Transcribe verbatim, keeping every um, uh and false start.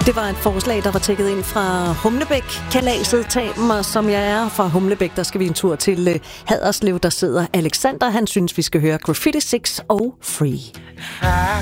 Det var et forslag, der var tækket ind fra Humlebæk. Kalaset, tag mig som jeg er. Fra Humlebæk, der skal vi en tur til uh, Haderslev. Der sidder Alexander. Han synes, vi skal høre Graffiti Six og Free.